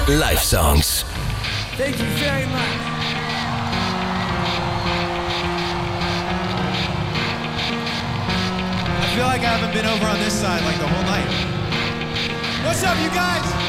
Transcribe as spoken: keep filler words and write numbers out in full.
Live-Songs. Thank you very much. I feel like I haven't been over on this side like the whole night. What's up, you guys?